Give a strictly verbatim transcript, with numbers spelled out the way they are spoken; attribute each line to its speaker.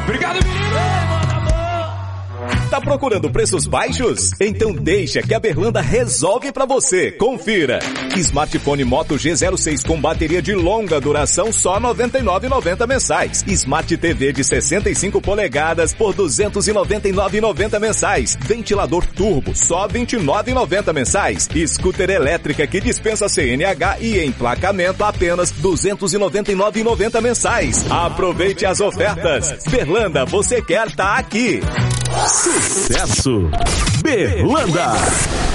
Speaker 1: Obrigado, menino!
Speaker 2: Tá procurando preços baixos? Então deixa que a Berlanda resolve pra você. Confira. Smartphone Moto G zero seis com bateria de longa duração só noventa e nove reais e noventa centavos mensais. Smart T V de sessenta e cinco polegadas por duzentos e noventa e nove reais e noventa centavos mensais. Ventilador turbo só vinte e nove reais e noventa centavos mensais. Scooter elétrica que dispensa C N H e emplacamento apenas duzentos e noventa e nove reais e noventa centavos mensais. Aproveite as ofertas. Berlanda, você quer tá aqui.
Speaker 3: Sucesso! Berlanda!